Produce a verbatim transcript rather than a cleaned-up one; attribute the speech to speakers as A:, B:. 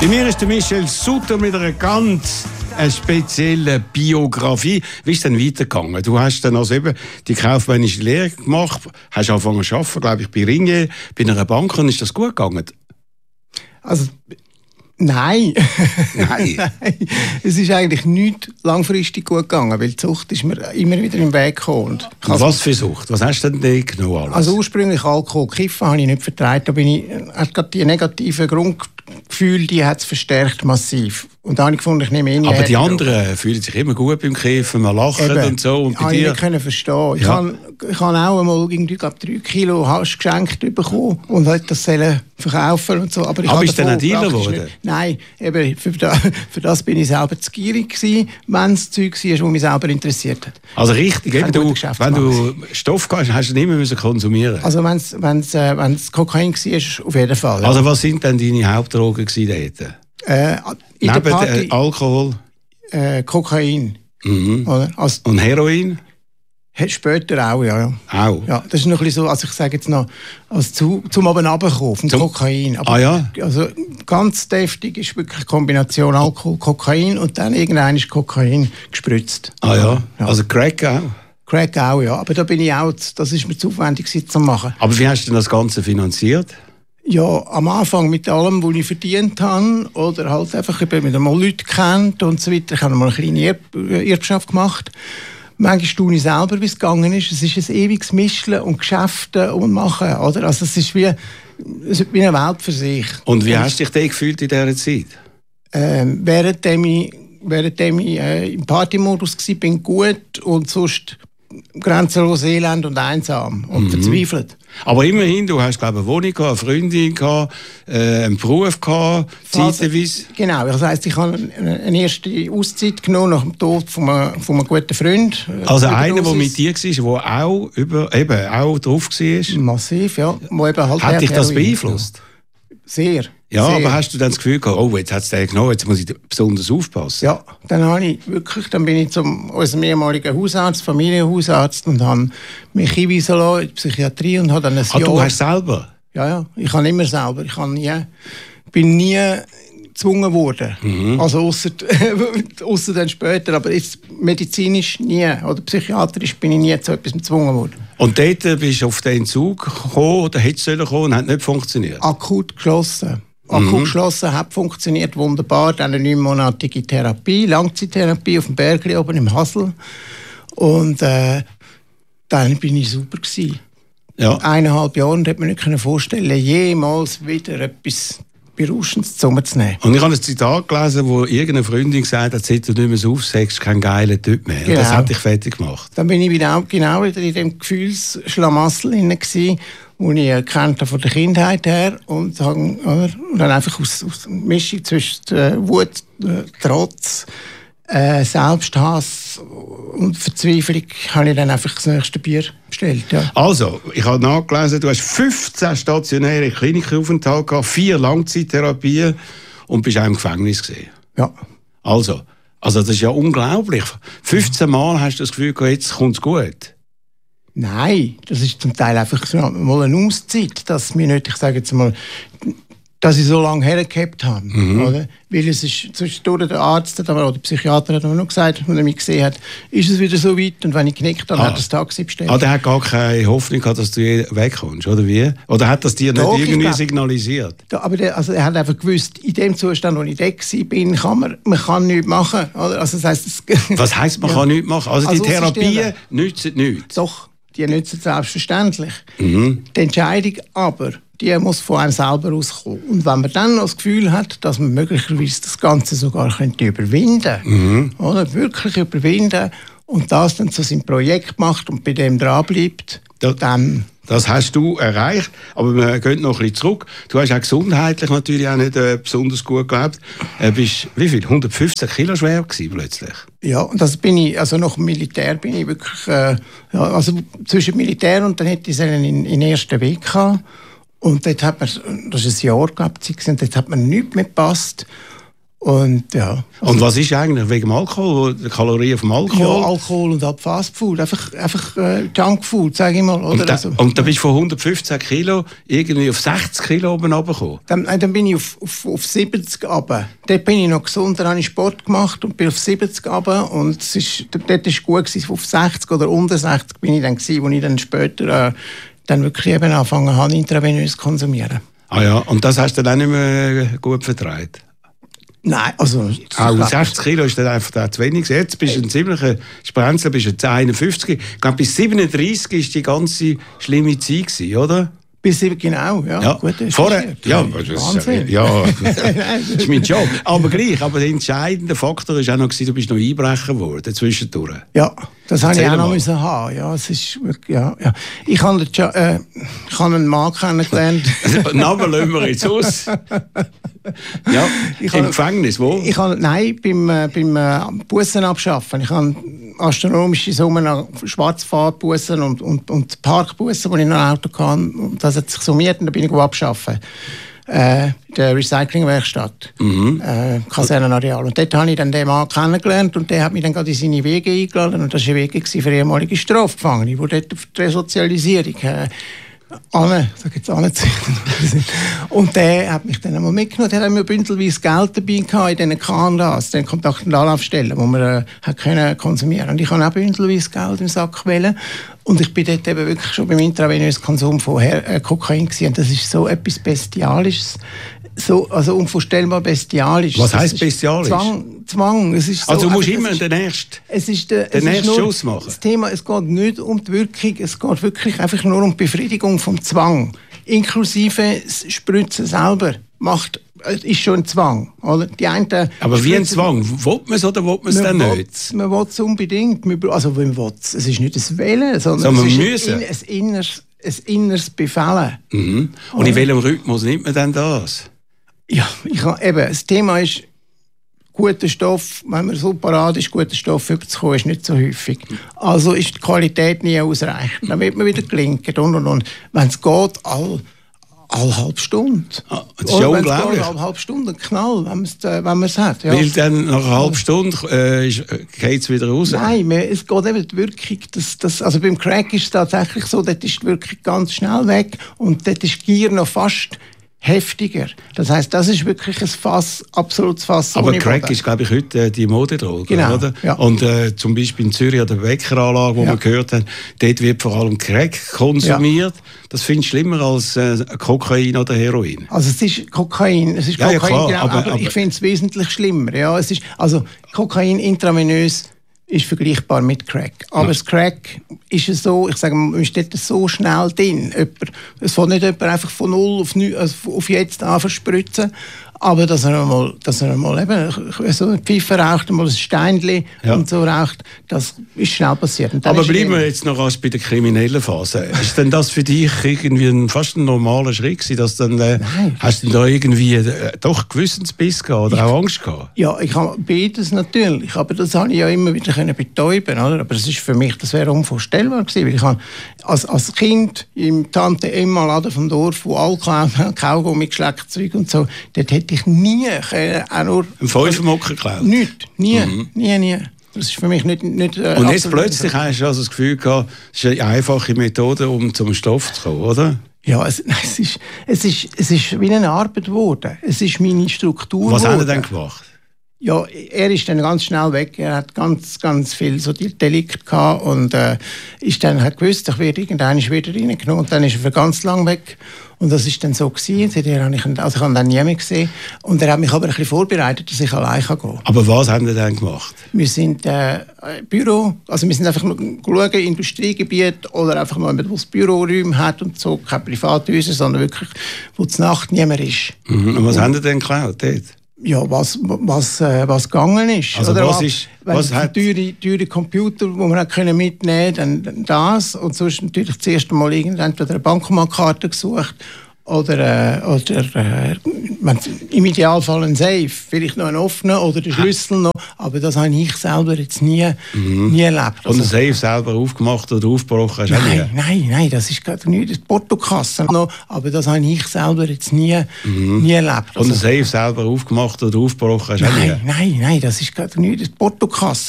A: Bei mir ist der Michel Sutter mit einer ganz speziellen Biografie. Wie ist es denn weitergegangen? Du hast dann also eben die kaufmännische Lehre gemacht, hast angefangen zu arbeiten, glaube ich, bei Ringier, bei einer Bank, und ist das gut gegangen?
B: Also, nein.
A: Nein.
B: Nein. Es ist eigentlich nicht langfristig gut gegangen, weil die Sucht ist mir immer wieder im Weg gekommen.
A: Und was für Sucht? Was hast du denn da genommen? Alles?
B: Also ursprünglich Alkohol, Kiffen habe ich nicht vertragen. Da bin ich, hat gerade die negativen Grundgefühle, die hat es verstärkt massiv. Und da habe ich gefunden, ich nehme eh
A: Aber die anderen fühlen sich immer gut beim Kiffen, man lacht
B: Eben.
A: und so. Und bei
B: habe
A: dir?
B: Ich nicht können verstehen. Ich
A: Ja.
B: habe ich habe auch einmal irgendwie, glaube drei Kilo Hasch geschenkt bekommen und wollte das selber verkaufen und so. Aber ich
A: Aber
B: habe
A: bist du dann
B: davon
A: ein Dealer
B: praktisch
A: geworden?
B: nicht- Nein, eben, für, das, für das bin ich selber zu gierig gewesen, wenn es Zeug war, das mich selber interessiert hat.
A: Also richtig, eben,
B: Kein
A: du,
B: guter
A: wenn du
B: Geschäftsmann.
A: Stoff hast, hast du ihn immer müssen konsumieren.
B: Also wenn es wenn's, äh, wenn's Kokain war, auf jeden Fall.
A: Also was sind denn deine Hauptdrogen gewesen dort?
B: äh, in der
A: Neben
B: Party,
A: äh, Alkohol
B: äh, Kokain.
A: mhm.
B: Oder? Also,
A: und Heroin?
B: später auch, ja. ja.
A: Auch?
B: Ja, das ist noch ein bisschen so, also ich sage jetzt noch, als zu, zum Abend runterkommen, vom
A: Zum-
B: Kokain. Aber,
A: Ah, ja?
B: Also ganz deftig ist wirklich eine Kombination Alkohol, Kokain und dann irgendwann ist Kokain gespritzt.
A: Ah ja,
B: Ja.
A: also Crack auch.
B: Crack auch, ja. Aber da bin ich auch, das ist mir zu aufwendig gewesen, zu machen.
A: Aber wie hast du denn das Ganze finanziert?
B: Ja, am Anfang mit allem, was ich verdient habe, oder halt einfach, ich habe mit einmal Leute kennt und so weiter. Ich habe mal eine kleine Erb Erbschaft gemacht. Manchmal staune ich selber, wie es gegangen ist. Es ist ein ewiges Mischeln und Geschäften und Machen, oder? Also es ist wie, es ist wie eine Welt für sich.
A: Und wie
B: und,
A: hast du dich da gefühlt in dieser Zeit?
B: Ähm, währenddem ich, währenddem ich äh, im Partymodus war, bin ich gut und sonst grenzenlos elend und einsam und verzweifelt.
A: Aber immerhin, du hast, glaube ich, eine Wohnung gehabt, eine Freundin gehabt, äh, einen Beruf gehabt, zeitweise.
B: Genau, das heisst, ich habe eine eine erste Auszeit genommen nach dem Tod von einem, von einem guten Freund. äh,
A: Also einer, der
B: Überdosis.
A: mit dir war, der auch, über, eben, auch drauf war.
B: Massiv, ja. Wo eben halt
A: Hat dich das
B: Heroin-
A: beeinflusst?
B: Sehr.
A: Ja,
B: sehr.
A: aber hast du dann das Gefühl gehabt, oh, jetzt hat es den genommen, jetzt muss ich besonders aufpassen?
B: Ja, dann habe ich wirklich, dann bin ich zum unserem ehemaligen Hausarzt, Familienhausarzt, und habe mich einweisen lassen in die Psychiatrie und habe dann ein
A: Ah,
B: Jahr...
A: du hast selber?
B: Ja, ja, ich kann immer selber. Ich kann nie, bin nie gezwungen worden.
A: Mhm.
B: Also ausser, ausser dann später, aber jetzt medizinisch nie oder psychiatrisch bin ich nie zu etwas gezwungen worden.
A: Und dort bist du auf den Entzug gekommen, oder hättest du kommen und hat nicht funktioniert?
B: Akut geschlossen. Akut
A: Mhm.
B: geschlossen, hat funktioniert wunderbar. Dann eine neunmonatige Therapie, Langzeittherapie auf dem Bergli oben im Hasel. Und äh, dann bin ich super gewesen.
A: Ja.
B: Eineinhalb Jahre und hätte mir nicht vorstellen, jemals wieder etwas Berauschendes zu mir zu nehmen.
A: Und ich habe ein Zitat gelesen, wo irgendeine Freundin gesagt hat, seit du nicht mehr so aufsagst, kein geiler Typ mehr. Und das
B: Genau.
A: hat dich fertig gemacht.
B: Dann bin ich wieder, genau wieder in dem Gefühlsschlamassel drin gewesen, wo ich erkannt habe von der Kindheit her und, habe, oder, und dann einfach aus, aus der Mischung zwischen äh, Wut, äh, Trotz, äh, Selbsthass und Verzweiflung habe ich dann einfach das nächste Bier bestellt. Ja.
A: Also, ich habe nachgelesen, du hast fünfzehn stationäre Klinikaufenthalte gehabt, vier Langzeittherapien und bist auch im Gefängnis gewesen.
B: Ja.
A: Also, also das ist ja unglaublich. fünfzehn Mal hast du das Gefühl gehabt, jetzt kommt es gut.
B: Nein, das ist zum Teil einfach so mal eine Auszeit, dass mir nicht, ich sage jetzt mal, dass ich so lange hergehabt habe.
A: Mhm.
B: Oder? Weil es ist zwischendurch der Arzt hat aber, oder der Psychiater hat mir noch gesagt, wenn er mich gesehen hat, ist es wieder so weit und wenn ich genickt habe,
A: Ah.
B: hat er das Taxi bestellt.
A: Ah, der hat gar keine Hoffnung gehabt, dass du je wegkommst, oder wie? Oder hat das dir nicht
B: Doch, ich
A: irgendwie
B: glaub-
A: signalisiert?
B: Da, aber der, also er hat einfach gewusst, in dem Zustand, wo ich da war, kann man, man kann nichts machen. Oder? Also das heisst, es,
A: Was heisst, man
B: Ja.
A: kann nichts machen? Also,
B: Also
A: die Therapie
B: Außenstehende.
A: nützt nichts.
B: Doch, die nützen selbstverständlich.
A: Mhm.
B: Die Entscheidung aber, die muss von einem selber auskommen. Und wenn man dann noch das Gefühl hat, dass man möglicherweise das Ganze sogar könnte überwinden
A: Mhm.
B: oder wirklich überwinden und das dann zu seinem Projekt macht und bei dem dranbleibt,
A: Da-
B: dann...
A: Das hast du erreicht, aber wir gehen noch ein bisschen zurück. Du hast auch gesundheitlich natürlich auch nicht äh, besonders gut gelebt. Du bist, wie viel? hundertfünfzehn Kilo schwer gewesen plötzlich.
B: Ja, und das bin ich, also nach dem Militär bin ich wirklich, äh, ja, also zwischen Militär und dann hätte ich es in, in den ersten Weg gehabt. Und dort hat man, das ist ein Jahr, glaube ich, und dort hat mir nichts mehr gepasst. Und, ja, also,
A: und was ist eigentlich wegen dem Alkohol, die Kalorien vom Alkohol?
B: Ja, Alkohol und ab Fastfood, einfach, einfach äh, Junkfood, sage ich mal. Oder?
A: Und, da,
B: also,
A: und da bist du von hundertfünfzehn Kilo irgendwie auf sechzig Kilo oben runtergekommen?
B: Dann, dann bin ich auf, auf, auf siebzig runter. Dort bin ich noch gesund, da habe ich Sport gemacht und bin auf siebzig runter. Und es ist, dort war es gut gewesen, auf sechzig oder unter sechzig bin ich dann gewesen, wo ich dann später äh, dann wirklich eben angefangen habe, intravenös zu konsumieren.
A: Ah ja, und das hast du dann nicht mehr gut vertragen?
B: Nein, also...
A: Auch sechzig Kilo ist dann einfach zu wenig. Jetzt bist du ein ziemlicher Sprenzel, bist du einundfünfzig. Ich glaube, bis siebenunddreißig war die ganze schlimme Zeit gewesen, oder?
B: Bis sieben, genau, ja.
A: ja.
B: Gut, das
A: Vorher,
B: ist
A: ja,
B: das
A: das
B: Wahnsinn.
A: Ist, ja, das ist mein Job. Aber gleich, aber der entscheidende Faktor war auch noch, du bist noch Einbrecher geworden, zwischendurch.
B: Ja, das habe ich auch noch
A: mal.
B: müssen haben. Ja, es ist wirklich, ja, ja. Ich habe äh, ich habe einen Mann kennengelernt.
A: Namen lassen wir jetzt aus. Ja,
B: ich
A: im
B: habe,
A: Gefängnis, wo?
B: Ich habe, nein, beim, äh, beim äh, Bussen abschaffen. Ich habe astronomische Summen an Schwarzfahrtbussen und, und, und Parkbussen, die ich noch ein Auto hatte. Und das hat sich summiert und dann bin ich abschaffen. Äh, in der Recyclingwerkstatt,
A: mhm.
B: äh, Kasernenareal. Und dort habe ich dann den Mann kennengelernt und der hat mich dann gerade in seine Wege eingeladen. Und das war ein Weg für ehemalige Strafgefangene, die dort auf die Resozialisierung äh, Anne, sag jetzt Anne und der hat mich dann einmal mitgenommen. Der hat mir bündelsweise Geld dabei gehabt in diesen K und As, den Kontakt- und Anlaufstellen, wo man äh, hat können konsumieren. Und ich habe auch bündelsweise Geld im Sack wählen. Und ich bin dort eben wirklich schon beim intravenösen Konsum von Her- äh, Kokain gewesen. Und das ist so etwas Bestialisches. So, also unvorstellbar bestialisch.
A: Was heisst bestialisch?
B: Zwang. Zwang. Es ist so,
A: also du musst immer
B: ist,
A: den nächsten,
B: es ist der,
A: den
B: es
A: nächsten
B: ist nur,
A: Schuss machen.
B: Das Thema, es geht nicht um die Wirkung, es geht wirklich einfach nur um die Befriedigung vom Zwang. Inklusive das Spritzen selber macht, ist schon ein Zwang. Oder? Die einen,
A: aber wie ein Zwang? Will man es oder will man es dann nicht?
B: Man will es unbedingt. Also man will es. Es ist nicht ein Wählen, sondern
A: so,
B: es ist
A: müssen.
B: ein, ein, inneres, ein inneres Befehlen.
A: Mhm. Und in welchem Rhythmus nimmt man denn das?
B: Ja, ich habe, eben, das Thema ist, guter Stoff, wenn man so parat ist, guten Stoff überzukommen, ist nicht so häufig. Also ist die Qualität nie ausreichend. Dann wird man wieder gelinken und und und. Wenn es geht, all, all halbe Stunde.
A: Ah, das ist ja unglaublich.
B: All halbe Stunde, ein Knall, wenn man es hat. Ja.
A: Weil dann nach einer halben Stunde äh, geht es wieder raus?
B: Nein, man, es geht eben die Wirkung. Das, das, also beim Crack ist es tatsächlich so, dort ist die Wirkung ganz schnell weg und dort ist die Gier noch fast heftiger. Das heisst, das ist wirklich ein Fass, absolutes Fass.
A: Aber Crack ist, glaube ich, heute äh, die Modedroge,
B: genau,
A: oder?
B: Ja.
A: Und äh, zum Beispiel in Zürich an der Bäckeranlage, wo
B: ja.
A: wir gehört haben, dort wird vor allem Crack konsumiert. Ja. Das finde ich schlimmer als äh, Kokain oder Heroin.
B: Also es ist Kokain, es ist
A: ja,
B: Kokain,
A: ja, klar,
B: genau,
A: aber,
B: aber,
A: aber
B: ich finde es wesentlich schlimmer. Ja, es ist, also Kokain intravenös ist vergleichbar mit Crack. Aber ja. das Crack ist es so, ich sage mal, man steht so schnell drin. Es fängt nicht jemand einfach von null auf, also auf jetzt an verspritzen, aber dass er mal, dass er mal eben so eine Pfeife raucht, mal ein Steinchen ja. und so raucht, das ist schnell passiert.
A: Aber bleiben wir jetzt noch erst bei der kriminellen Phase. Ist denn das für dich irgendwie ein, fast ein normaler Schritt gewesen, dass dann, äh, hast du da irgendwie äh, doch Gewissensbiss gehabt oder ich, auch Angst gehabt?
B: Ja, ich habe beides natürlich, aber das habe ich ja immer wieder können betäuben, oder? Aber das ist für mich, das wäre unvorstellbar gewesen, weil ich habe als, als Kind im Tante Emma Laden vom Dorf, wo alle Kaugummi geschleckt Zeug und so, dort hätte ich nie können, auch nur...
A: Ein Fünfermocker geklaut?
B: Nicht, nie, mhm. nie, nie. Das ist für mich nicht... nicht äh,
A: und jetzt plötzlich hast du also das Gefühl gehabt, es ist eine einfache Methode, um zum Stoff zu kommen, oder?
B: Ja, es, es, ist, es, ist, es ist wie eine Arbeit geworden. Es ist meine Struktur
A: Was
B: geworden.
A: hat er denn gemacht?
B: Ja, er ist dann ganz schnell weg. Er hat ganz, ganz viel so Delikte gehabt und äh, ist dann hat gewusst, ich werde irgendwann wieder reingenommen und dann ist er für ganz lang weg. Und das ist dann so gewesen. Seitdem habe ich, also ich habe ihn dann nie mehr gesehen. Und er hat mich aber ein bisschen vorbereitet, dass ich allein gehen kann.
A: Aber was haben wir dann gemacht?
B: Wir sind äh, Büro, also wir sind einfach nur schauen, Industriegebiet oder einfach nur, wo es Büroräume hat und so, keine Privathäuser, sondern wirklich, wo die Nacht niemand ist.
A: Mhm. Und was und, haben Sie denn geklaut dort?
B: Ja, was, was, äh, was gegangen ist.
A: Also
B: oder
A: was
B: was,
A: ist...
B: Wenn
A: was hat...
B: teure, teure Computer, die man können mitnehmen konnte, dann das. Und sonst natürlich zuerst einmal entweder eine Bankomatkarte gesucht oder, äh, oder äh, im Idealfall ein Safe, vielleicht noch einen offenen oder den Schlüssel noch, aber das habe ich selber jetzt nie, mhm. nie erlebt.
A: Also, und ein Safe selber aufgemacht oder aufgebrochen hast du
B: nein,
A: nie?
B: Nein, nein, das ist gerade nicht, das Portokasse noch, aber das habe ich selber jetzt nie, mhm. nie erlebt.
A: Also, und ein Safe selber aufgemacht oder aufgebrochen hast du nie?
B: Nein, nein, nein, das ist gerade nicht, das Portokasse